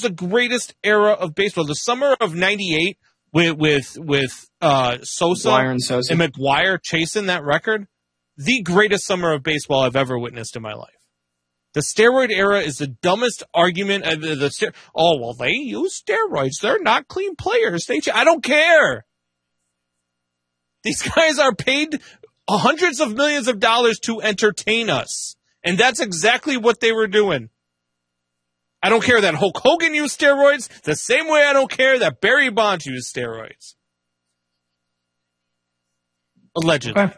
the greatest era of baseball. The summer of '98 with Sosa and McGuire chasing that record. The greatest summer of baseball I've ever witnessed in my life. The steroid era is the dumbest argument. They use steroids. They're not clean players. I don't care. These guys are paid hundreds of millions of dollars to entertain us. And that's exactly what they were doing. I don't care that Hulk Hogan used steroids the same way I don't care that Barry Bonds used steroids. Allegedly. Okay.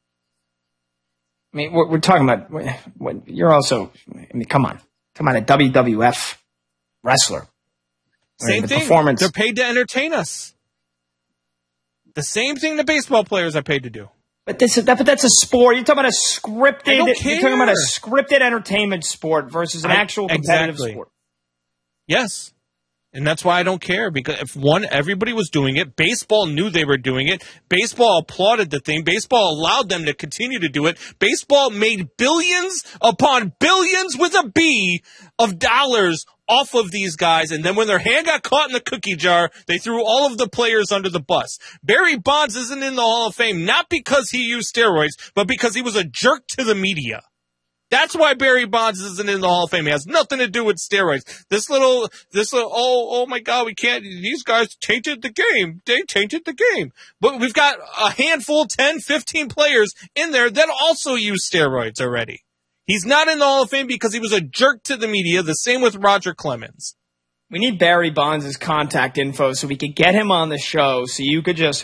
I mean, we're talking about, you're also, come on, a WWF wrestler. Same thing. They're paid to entertain us. The same thing the baseball players are paid to do. But that's a sport. You're talking about a scripted. You're talking about a scripted entertainment sport versus an actual competitive sport. Yes. And that's why I don't care, because everybody was doing it. Baseball knew they were doing it. Baseball applauded the thing. Baseball allowed them to continue to do it. Baseball made billions upon billions with a B of dollars off of these guys. And then when their hand got caught in the cookie jar, they threw all of the players under the bus. Barry Bonds isn't in the Hall of Fame, not because he used steroids, but because he was a jerk to the media. That's why Barry Bonds isn't in the Hall of Fame. It has nothing to do with steroids. This little, oh my God, we can't, these guys tainted the game. They tainted the game. But we've got a handful, 10, 15 players in there that also use steroids already. He's not in the Hall of Fame because he was a jerk to the media. The same with Roger Clemens. We need Barry Bonds' contact info so we could get him on the show so you could just...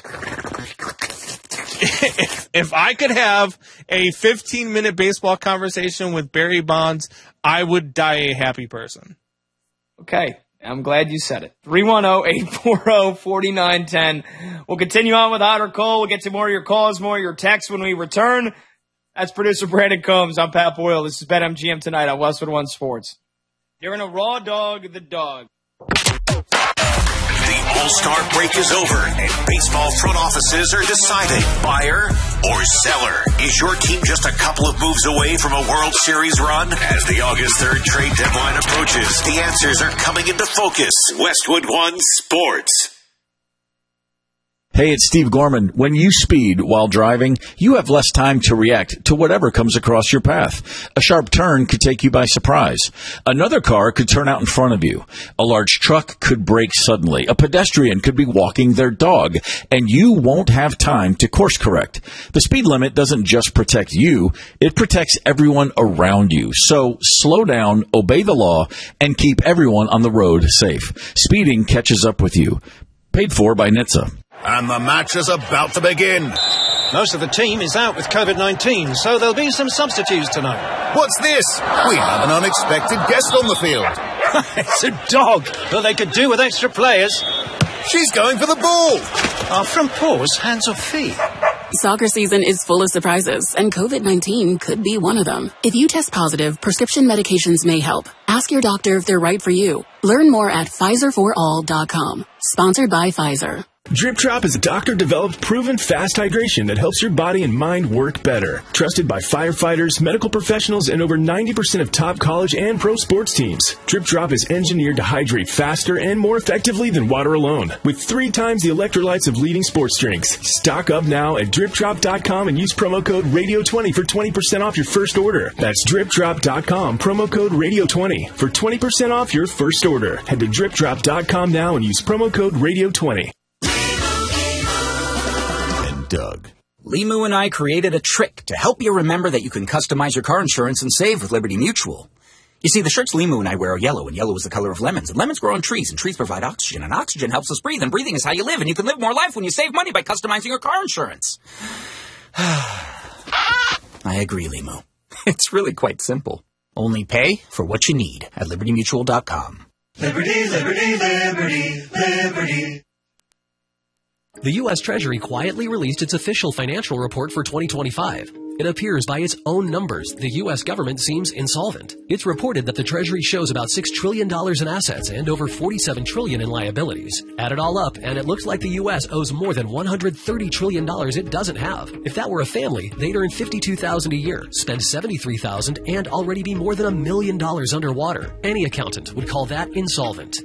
If I could have a 15-minute baseball conversation with Barry Bonds, I would die a happy person. Okay. I'm glad you said it. 310-840-4910. We'll continue on with Hot or Cold. We'll get to more of your calls, more of your texts when we return. That's producer Brandon Combs. I'm Pat Boyle. This is BetMGM tonight on Westwood One Sports. You're in a Raw Dog the Dog. The All-Star break is over, and baseball front offices are deciding buyer or seller. Is your team just a couple of moves away from a World Series run? As the August 3rd trade deadline approaches, the answers are coming into focus. Westwood One Sports. Hey, it's Steve Gorman. When you speed while driving, you have less time to react to whatever comes across your path. A sharp turn could take you by surprise. Another car could turn out in front of you. A large truck could brake suddenly. A pedestrian could be walking their dog, and you won't have time to course correct. The speed limit doesn't just protect you, it protects everyone around you. So slow down, obey the law, and keep everyone on the road safe. Speeding catches up with you. Paid for by NHTSA. And the match is about to begin. Most of the team is out with COVID-19, so there'll be some substitutes tonight. What's this? We have an unexpected guest on the field. It's a dog, but they could do with extra players. She's going for the ball. Our front paws, hands or feet. Soccer season is full of surprises, and COVID-19 could be one of them. If you test positive, prescription medications may help. Ask your doctor if they're right for you. Learn more at PfizerForAll.com. Sponsored by Pfizer. Drip Drop is a doctor-developed, proven fast hydration that helps your body and mind work better. Trusted by firefighters, medical professionals, and over 90% of top college and pro sports teams. Drip Drop is engineered to hydrate faster and more effectively than water alone, with 3 times the electrolytes of leading sports drinks. Stock up now at DripDrop.com and use promo code Radio20 for 20% off your first order. That's DripDrop.com, promo code Radio20 for 20% off your first order. Head to DripDrop.com now and use promo code Radio20. Doug. Limu and I created a trick to help you remember that you can customize your car insurance and save with Liberty Mutual. You see, the shirts Limu and I wear are yellow, and yellow is the color of lemons. And lemons grow on trees, and trees provide oxygen, and oxygen helps us breathe, and breathing is how you live, and you can live more life when you save money by customizing your car insurance. I agree, Limu. It's really quite simple. Only pay for what you need at LibertyMutual.com. Liberty, liberty, liberty, liberty. The U.S. Treasury quietly released its official financial report for 2025. It appears by its own numbers the U.S. government seems insolvent. It's reported that the Treasury shows about $6 trillion in assets and over $47 trillion in liabilities. Add it all up, and it looks like the U.S. owes more than $130 trillion it doesn't have. If that were a family, they'd earn $52,000 a year, spend $73,000, and already be more than $1 million underwater. Any accountant would call that insolvent.